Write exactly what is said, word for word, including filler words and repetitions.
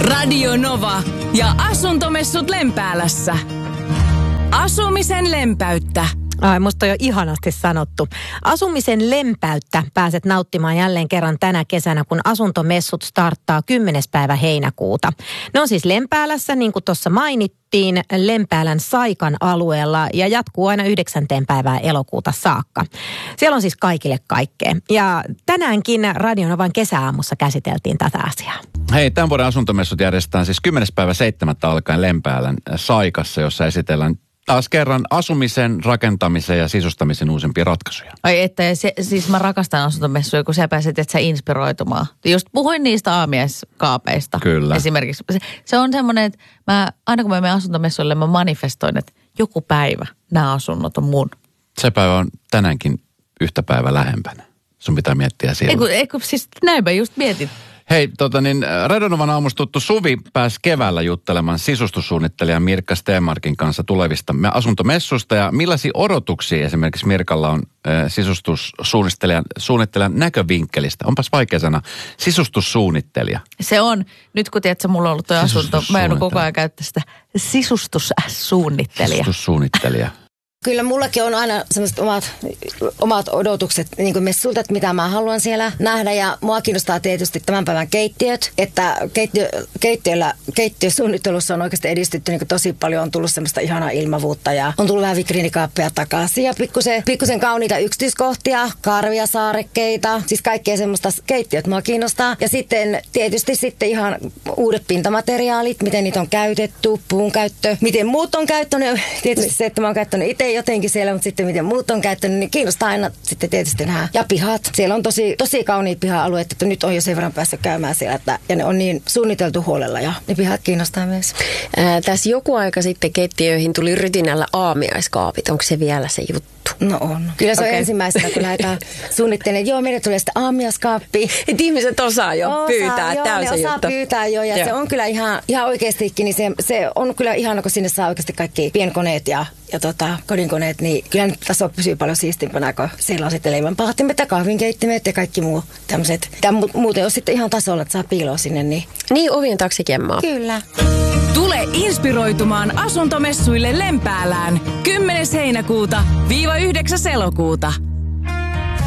Radio Nova ja asuntomessut Lempäälässä. Asumisen lempeyttä. Ai, musta on jo ihanasti sanottu. Asumisen lempeyttä pääset nauttimaan jälleen kerran tänä kesänä, kun asuntomessut starttaa kymmenes päivä heinäkuuta. Ne on siis Lempäälässä, niin kuin tuossa mainittiin, Lempäälän Saikan alueella ja jatkuu aina yhdeksänteen päivää elokuuta saakka. Siellä on siis kaikille kaikkea. Ja tänäänkin Radio Novan kesäaamussa käsiteltiin tätä asiaa. Hei, tämän vuoden asuntomessut järjestetään siis kymmenes päivä seitsemättä alkaen Lempäälän Saikassa, jossa esitellään taas kerran asumisen, rakentamisen ja sisustamisen uusimpia ratkaisuja. Ai että, se, siis mä rakastan asuntomessuja, kun sä pääset, että sä inspiroitumaan. Just puhuin niistä aamiaiskaapeista. Kyllä. Esimerkiksi. Se, se on semmoinen, että mä, aina kun mä menen asuntomessuille, mä manifestoin, että joku päivä nämä asunnot on mun. Se päivä on tänäänkin yhtä päivä lähempänä. Sun pitää miettiä silloin. Eiku, eiku siis näin mä just mietin. Hei, tota niin, Radio Novan aamusta tuttu Suvi pääsi keväällä juttelemaan sisustussuunnittelijan Mirkka Stenmarkin kanssa tulevista asuntomessusta. Ja millaisia odotuksia esimerkiksi Mirkalla on äh, sisustussuunnittelijan suunnittelijan näkövinkkelistä? Onpas vaikea sana. Sisustussuunnittelija. Se on. Nyt kun tiedät, että mulla on ollut tuo asunto, mä en koko ajan käyttää sitä sisustussuunnittelija. Sisustussuunnittelija. Kyllä mullakin on aina sellaiset omat, omat odotukset niin kuin messulta, että mitä mä haluan siellä nähdä. Ja mua kiinnostaa tietysti tämän päivän keittiöt, että keittiö, keittiöllä, keittiösuunnittelussa on oikeasti edistytty niin kuin tosi paljon. On tullut semmoista ihanaa ilmavuutta ja on tullut vähän vitriinikaappeja takaisin. Ja pikkusen, pikkusen kauniita yksityiskohtia, karvia, saarekkeita, siis kaikkea semmoista keittiöt mua kiinnostaa. Ja sitten tietysti sitten ihan uudet pintamateriaalit, miten niitä on käytetty, puun käyttö, miten muut on käyttänyt. Tietysti se, että mä oon käyttänyt itse jotenkin siellä, mutta sitten miten muut on käyttänyt, niin kiinnostaa aina sitten tietysti nämä. Ja pihat. Siellä on tosi, tosi kauniit piha-alueet, että nyt on jo sen verran päässyt käymään siellä, että, ja ne on niin suunniteltu huolella ja ne pihat kiinnostaa myös. Ää, tässä joku aika sitten keittiöihin tuli rytinällä aamiaiskaapit. Onko se vielä se juttu? No on. Kyllä se on okay. Ensimmäisenä, kun lähdetään suunnittelemaan, joo, meille tulee sitten aamiaiskaappi. Että ihmiset osaa jo osaa, pyytää, joo, täysin ne osaa juttu. pyytää jo, ja joo. Se on kyllä ihan, ihan oikeastikin, niin se, se on kyllä ihana, kun sinne saa oikeasti kaikki pienkoneet ja, ja tota, kodinkoneet, niin kyllä nyt taso pysyy paljon siistimpänä, kun siellä on sitten leivänpahtimet ja kahvinkeittimet ja kaikki muu tämmöiset. Tämä muuten on sitten ihan tasolla, että saa piiloa sinne. Niin, niin ovien taakse kemmaa. Kyllä. Tule inspiroitumaan asuntomessuille Lempäälään kymmenes heinäkuuta viiva yhdeksäs elokuuta.